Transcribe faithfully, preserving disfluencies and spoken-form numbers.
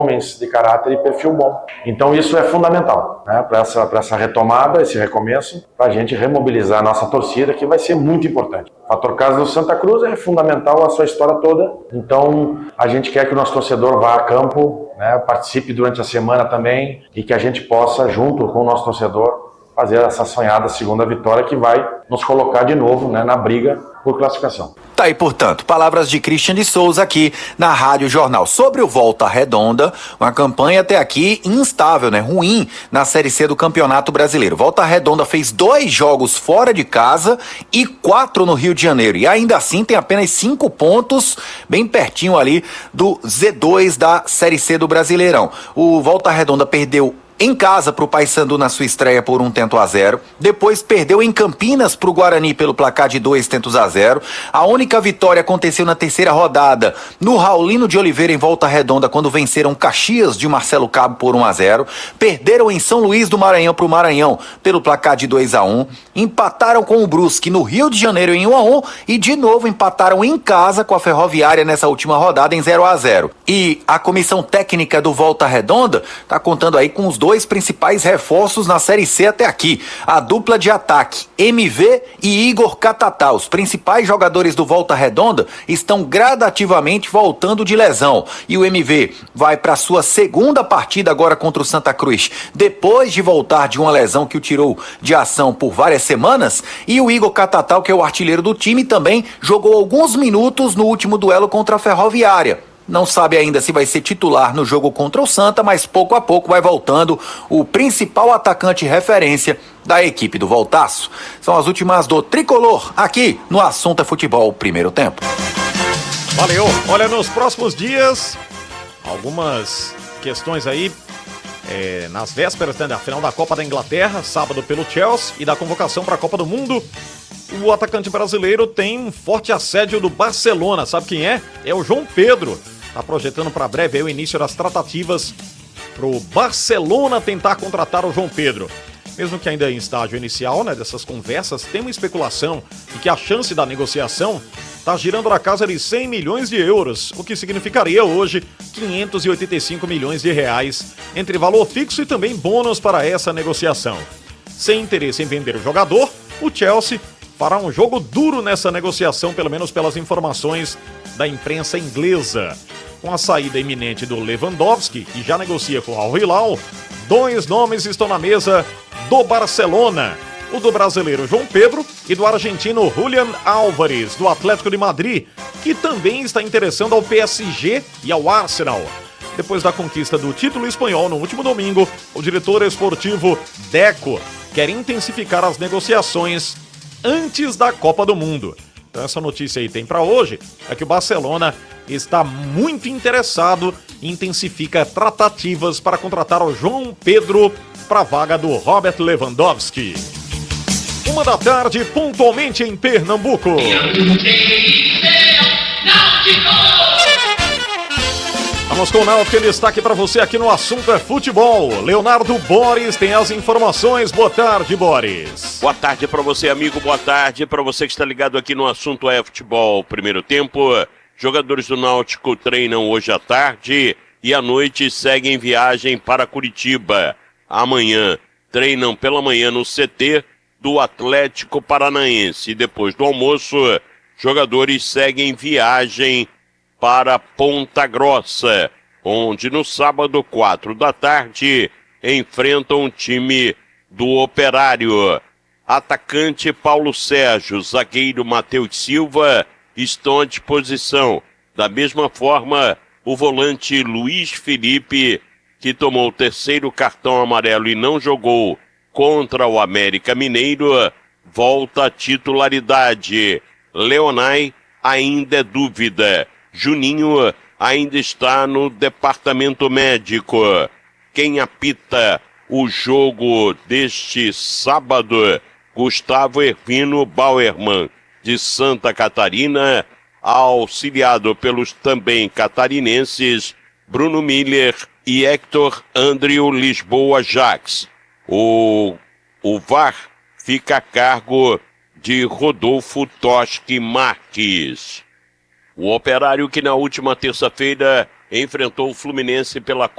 homens de caráter e perfil bom. Então isso é fundamental, né, para essa, para essa retomada, esse recomeço, para a gente remobilizar a nossa torcida, que vai ser muito importante. O fator casa do Santa Cruz é fundamental a sua história toda, então a gente quer que o nosso torcedor vá a campo, né, participe durante a semana também e que a gente possa, junto com o nosso torcedor, fazer essa sonhada segunda vitória que vai nos colocar de novo, né, na briga por classificação. Tá aí, portanto, palavras de Christian de Souza aqui na Rádio Jornal. Sobre o Volta Redonda, uma campanha até aqui instável, né? Ruim na Série C do Campeonato Brasileiro. Volta Redonda fez dois jogos fora de casa e quatro no Rio de Janeiro. E ainda assim tem apenas cinco pontos, bem pertinho ali do Z dois da Série C do Brasileirão. O Volta Redonda perdeu em casa para o Paysandu na sua estreia por um tento a zero. Depois perdeu em Campinas para o Guarani pelo placar de dois tentos a zero. A única vitória aconteceu na terceira rodada no Raulino de Oliveira em Volta Redonda, quando venceram Caxias de Marcelo Cabo por um a zero. Perderam em São Luís do Maranhão para o Maranhão pelo placar de dois a um. Empataram com o Brusque no Rio de Janeiro em um a um e de novo empataram em casa com a Ferroviária nessa última rodada em zero a zero. E a comissão técnica do Volta Redonda está contando aí com os dois Dois principais reforços na Série C até aqui. A dupla de ataque, M V e Igor Catatá. Os principais jogadores do Volta Redonda estão gradativamente voltando de lesão. E o M V vai para sua segunda partida agora contra o Santa Cruz, depois de voltar de uma lesão que o tirou de ação por várias semanas. E o Igor Catatá, que é o artilheiro do time, também jogou alguns minutos no último duelo contra a Ferroviária. Não sabe ainda se vai ser titular no jogo contra o Santa, mas pouco a pouco vai voltando o principal atacante referência da equipe do Voltaço. São as últimas do Tricolor, aqui no Assunto é Futebol Primeiro Tempo. Valeu! Olha, nos próximos dias, algumas questões aí, é, nas vésperas, né, da final da Copa da Inglaterra, sábado pelo Chelsea, e da convocação para a Copa do Mundo. O atacante brasileiro tem um forte assédio do Barcelona. Sabe quem é? É o João Pedro. Está projetando para breve aí o início das tratativas para o Barcelona tentar contratar o João Pedro. Mesmo que ainda em estágio inicial, né, dessas conversas, tem uma especulação de que a chance da negociação está girando na casa de cem milhões de euros, o que significaria hoje quinhentos e oitenta e cinco milhões de reais, entre valor fixo e também bônus para essa negociação. Sem interesse em vender o jogador, o Chelsea fará um jogo duro nessa negociação, pelo menos pelas informações da imprensa inglesa. Com a saída iminente do Lewandowski, que já negocia com o Al Hilal, dois nomes estão na mesa do Barcelona. O do brasileiro João Pedro e do argentino Julián Álvares, do Atlético de Madrid, que também está interessando ao P S G e ao Arsenal. Depois da conquista do título espanhol no último domingo, o diretor esportivo Deco quer intensificar as negociações antes da Copa do Mundo. Então essa notícia aí tem para hoje, é que o Barcelona está muito interessado e intensifica tratativas para contratar o João Pedro para a vaga do Robert Lewandowski. Uma da tarde, pontualmente em Pernambuco. Vamos com o Náutico em destaque para você aqui no Assunto é Futebol. Leonardo Boris tem as informações. Boa tarde, Boris. Boa tarde para você, amigo. Boa tarde para você que está ligado aqui no Assunto é Futebol. Primeiro tempo, jogadores do Náutico treinam hoje à tarde e à noite seguem viagem para Curitiba. Amanhã treinam pela manhã no C T do Atlético Paranaense. Depois do almoço, jogadores seguem viagem para Ponta Grossa, onde no sábado, quatro da tarde, enfrentam o time do Operário. Atacante Paulo Sérgio, zagueiro Matheus Silva estão à disposição. Da mesma forma, o volante Luiz Felipe, que tomou o terceiro cartão amarelo e não jogou contra o América Mineiro, volta à titularidade. Leonai ainda é dúvida. Juninho ainda está no departamento médico. Quem apita o jogo deste sábado, Gustavo Hervino Bauerman, de Santa Catarina, auxiliado pelos também catarinenses Bruno Miller e Hector Andrew Lisboa Jax. O, o V A R fica a cargo de Rodolfo Toschi Marques. O Operário, que na última terça-feira enfrentou o Fluminense pela